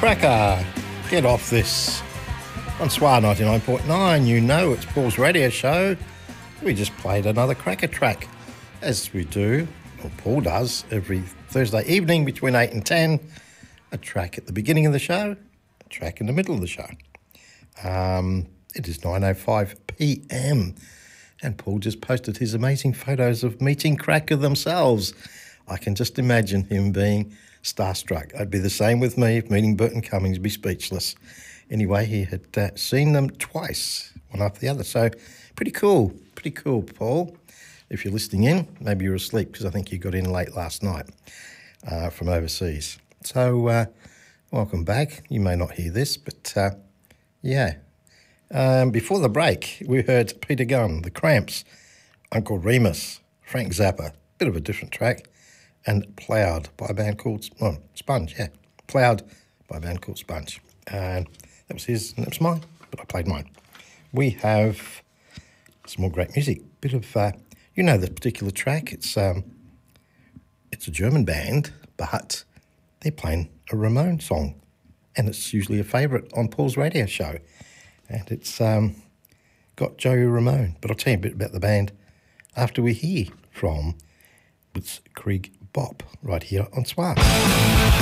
cracker. Get off this. On SWR 99.9, you know it's Paul's radio show. We just played another cracker track, as we do, or Paul does, every Thursday evening between 8 and 10. A track at the beginning of the show, a track in the middle of the show. It is 9:05 p.m. and Paul just posted his amazing photos of meeting cracker themselves. I can just imagine him being starstruck. I'd be the same with me if meeting Burton Cummings, be speechless. Anyway, he had seen them twice, one after the other. So pretty cool, Paul. If you're listening in, maybe you're asleep because I think you got in late last night from overseas. So welcome back. You may not hear this, but yeah. Before the break, we heard Peter Gunn, The Cramps, Uncle Remus, Frank Zappa, bit of a different track, and Ploughed by a band called Sponge, yeah. Ploughed by a band called Sponge. That was his and that was mine, but I played mine. We have some more great music. Bit of, you know this particular track. It's a German band, but they're playing a Ramone song, and it's usually a favourite on Paul's radio show. And it's got Joey Ramone. But I'll tell you a bit about the band after we hear from Krieg Bop right here on SWR.